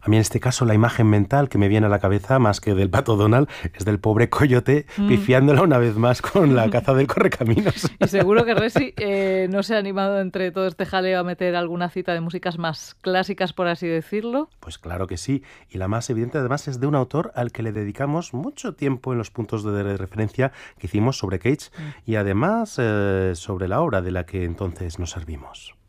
A mí en este caso la imagen mental que me viene a la cabeza, más que del Pato Donald, es del pobre coyote pifiándola una vez más con la caza del correcaminos. Y seguro que Resi no se ha animado entre todo este jaleo a meter alguna cita de músicas más clásicas, por así decirlo. Pues claro que sí, y la más evidente además es de un autor al que le dedicamos mucho tiempo en los puntos de referencia que hicimos sobre Cage y además sobre la obra de la que entonces nos servimos.